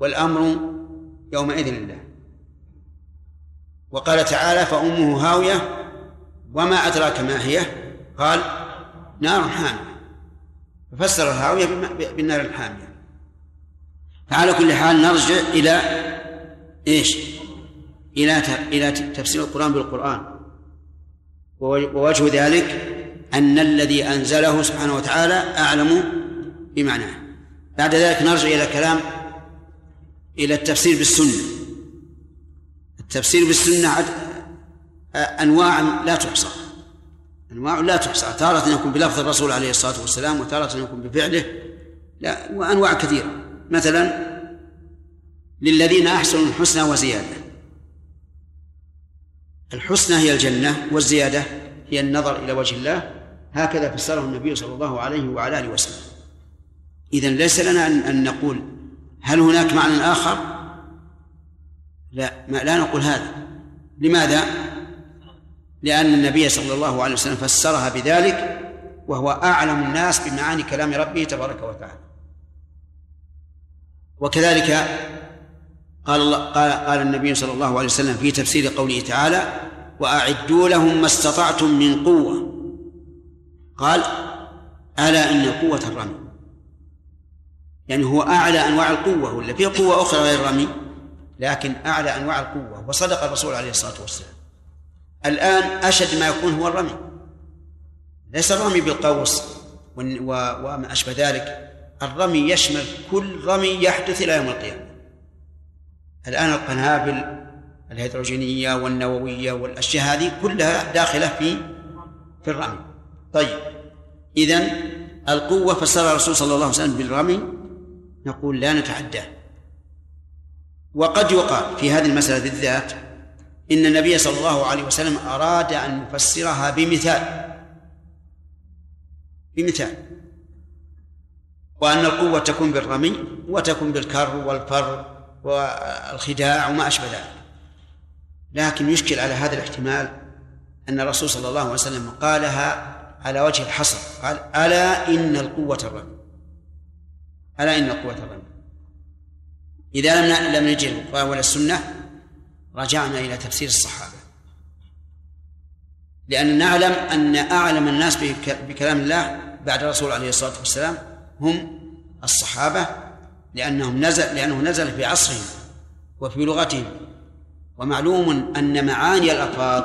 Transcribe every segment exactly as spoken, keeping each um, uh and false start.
والأمر يومئذ لله. وقال تعالى فأمه هاوية وما أدراك ما هي، قال نار حامية، ففسر الهاوية بالنار الحامية. فعلى كل حال نرجع إلى إيش؟ إلى إلى تفسير القرآن بالقرآن. ووجه ذلك أن الذي أنزله سبحانه وتعالى أعلم بمعناه. بعد ذلك نرجع إلى كلام إلى التفسير بالسنة. التفسير بالسنة أنواع لا تحصى، أنواع لا تحصى، تارة يكون بلفظ الرسول عليه الصلاة والسلام، وتارة يكون بفعله، لا وأنواع كثيرة. مثلا للذين أحسنوا الحسنى وزيادة، الحسنى هي الجنة والزيادة هي النظر إلى وجه الله، هكذا فسره النبي صلى الله عليه وعلى آله وسلم. إذن ليس لنا أن نقول هل هناك معنى آخر؟ لا، ما لا نقول هذا. لماذا؟ لأن النبي صلى الله عليه وسلم فسرها بذلك، وهو أعلم الناس بمعاني كلام ربه تبارك وتعالى. وكذلك قال, الله قال, قال النبي صلى الله عليه وسلم في تفسير قوله تعالى وأعدوا لهم ما استطعتم من قوة، قال ألا إن القوة الرمي، يعني هو أعلى أنواع القوة، ولا في قوة أخرى غير الرمي، لكن أعلى أنواع القوة. وصدق الرسول عليه الصلاة والسلام. الآن أشد ما يكون هو الرمي، ليس الرمي بالقوس وما أشبه ذلك، الرمي يشمل كل رمي يحدث إلى يوم القيامة. الآن القنابل الهيدروجينية والنووية والأشياء هذه كلها داخلة في في الرمي. طيب، إذن القوة فسر الرسول صلى الله عليه وسلم بالرمي، نقول لا نتعداه. وقد يقال في هذه المسألة بالذات إن النبي صلى الله عليه وسلم أراد أن يفسرها بمثال بمثال وأن القوة تكون بالرمي وتكون بالكر والفر والخداع وما أشبه ذلك. لكن يشكل على هذا الاحتمال أن الرسول صلى الله عليه وسلم قالها على وجه الحصر، قال ألا إن القوة الرمي، ألا إن القوة الرمي. إذا لم لم نجد القرآن ولا السنة رجعنا إلى تفسير الصحابة، لأن نعلم أن أعلم الناس بكلام الله بعد الرسول عليه الصلاة والسلام هم الصحابة، لأنهم نزل لأنه نزل في عصرهم وفي لغتهم. ومعلوم أن معاني الألفاظ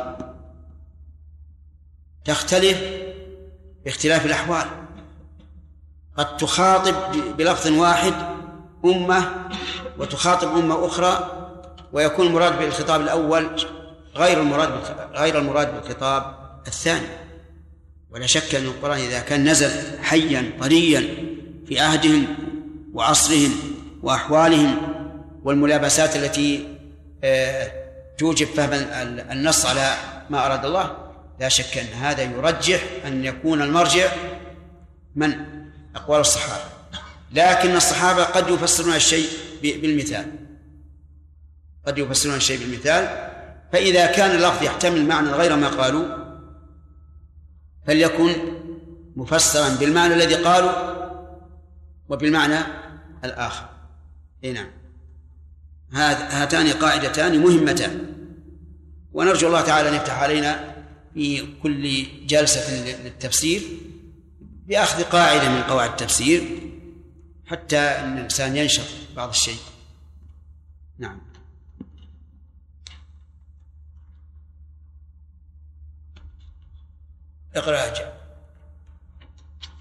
تختلف باختلاف الأحوال، قد تخاطب بلفظ واحد أمة وتخاطب أمة أخرى، ويكون المراد بالخطاب الأول غير المراد غير المراد بالخطاب الثاني. ولا شك أن القرآن إذا كان نزل حيا طريا في عهدهم وعصرهم وأحوالهم والملابسات التي توجب فهم النص على ما أراد الله، لا شك أن هذا يرجح أن يكون المرجع من أقوال الصحابة. لكن الصحابة قد يفسرون الشيء بالمثال قد يفسرون الشيء بالمثال فإذا كان اللفظ يحتمل معنى غير ما قالوا فليكن مفسرا بالمعنى الذي قالوا وبالمعنى الآخر. إيه نعم، هاتان قاعدتان مهمتان، ونرجو الله تعالى أن يفتح علينا في كل جلسة للتفسير بأخذ قاعدة من قواعد التفسير حتى أن الإنسان ينشط بعض الشيء. نعم. اقرأ.